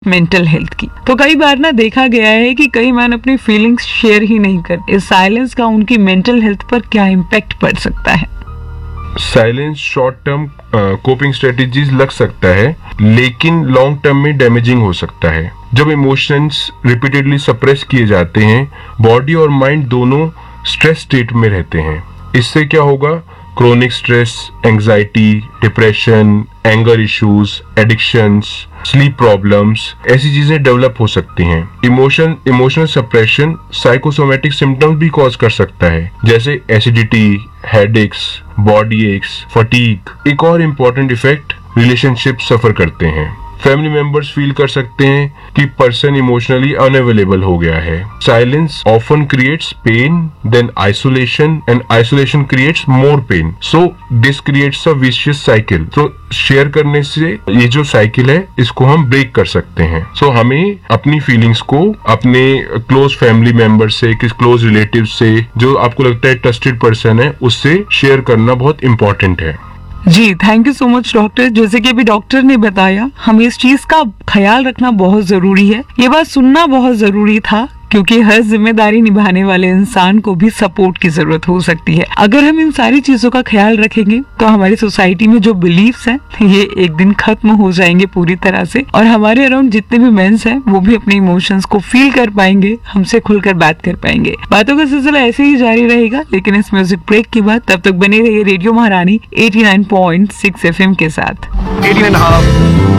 Mental health की। तो कई बार ना देखा गया है कि कई मैन अपनी फीलिंग्स शेयर ही नहीं करते। इस साइलेंस का उनकी मेंटल हेल्थ पर क्या इम्पैक्ट पड़ सकता है? Silence short term coping strategies लग सकता है, लेकिन लॉन्ग टर्म में डैमेजिंग हो सकता है। जब इमोशंस रिपीटेडली सप्रेस किए जाते हैं, बॉडी और माइंड दोनों स्ट्रेस स्टेट में रहते हैं। इससे क्या होगा? Chronic stress, anxiety, depression, anger issues, addictions, sleep problems, ऐसी चीजें डेवलप हो सकती हैं। इमोशनल सप्रेशन साइकोसोमेटिक सिम्टम्स भी कॉज कर सकता है, जैसे acidity, headaches, body aches, fatigue. एक और इम्पोर्टेंट इफेक्ट, रिलेशनशिप सफर करते हैं। फैमिली मेंबर्स फील कर सकते हैं कि पर्सन इमोशनली अनअवेलेबल हो गया है। Silence often creates pen, then isolation, and isolation creates more pen. So this creates a vicious cycle. तो शेयर करने से ये जो साइकिल है, इसको हम ब्रेक कर सकते हैं। सो हमें अपनी फीलिंग्स को अपने क्लोज फैमिली मेंबर से, किस क्लोज रिलेटिव से, जो आपको लगता है ट्रस्टेड पर्सन है, उससे शेयर करना बहुत इंपॉर्टेंट है। जी, thank you so much doctor. जैसे कि अभी डॉक्टर ने बताया, हमें इस चीज का ख्याल रखना बहुत जरूरी है। ये बात सुनना बहुत जरूरी था, क्योंकि हर जिम्मेदारी निभाने वाले इंसान को भी सपोर्ट की जरूरत हो सकती है। अगर हम इन सारी चीजों का ख्याल रखेंगे तो हमारी सोसाइटी में जो बिलीफ्स हैं, ये एक दिन खत्म हो जाएंगे पूरी तरह से, और हमारे अराउंड जितने भी मेंस हैं वो भी अपने इमोशंस को फील कर पाएंगे, हमसे खुलकर बात कर पाएंगे। बातों का सिलसिला ऐसे ही जारी रहेगा, लेकिन इस म्यूजिक ब्रेक के बाद। तब तक बने रहिए रेडियो महारानी 89.6 FM के साथ। 18.5